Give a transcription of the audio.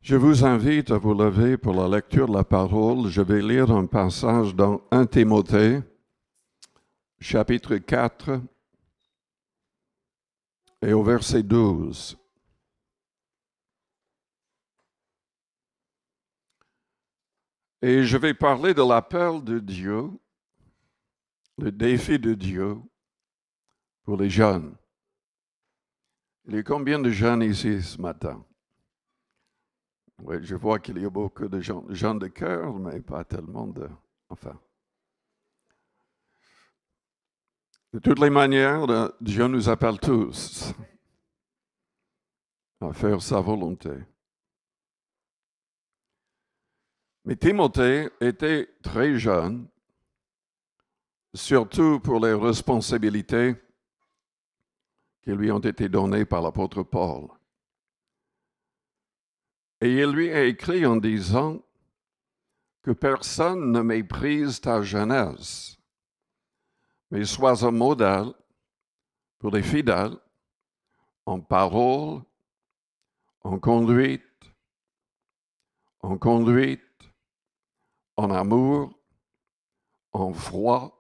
Je vous invite à vous lever pour la lecture de la parole. Je vais lire un passage dans 1 Timothée, chapitre 4, et au verset 12. Et je vais parler de l'appel de Dieu, le défi de Dieu pour les jeunes. Il y a combien de jeunes ici ce matin? Oui, je vois qu'il y a beaucoup de gens de cœur, mais pas tellement de... Enfin. De toutes les manières, Dieu nous appelle tous à faire sa volonté. Mais Timothée était très jeune, surtout pour les responsabilités qui lui ont été données par l'apôtre Paul. Et il lui a écrit en disant que personne ne méprise ta jeunesse, mais sois un modèle pour les fidèles en parole, en conduite, en amour, en foi